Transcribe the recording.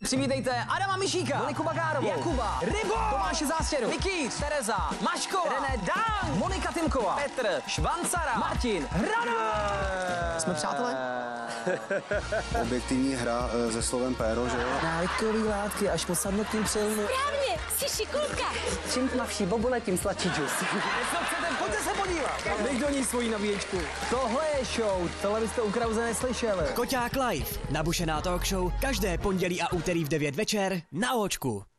Přivítejte Adama Mišíka, Moniku Bagárovou, Jakuba, Rybo, Tomáše Zástěru, Nikýř, Tereza, Maškova, René Dang, Monika Tymková, Petr, Švancara, Martin, Hrana. Jsme přátelé? Objektivní hra se slovem péro, že jo? Návykový látky až po sadnutím přilnu. Správně, jsi šikulka. Čím tmavší bobule, tím sladší džus. Jestli chcete, pojďte se podívat. Dej do ní svoji nabíječku. Tohle je show, tohle byste u Krause neslyšeli. Koťák Live, nabušená talk show, každé pondělí a úterý v 9 večer na Óčku.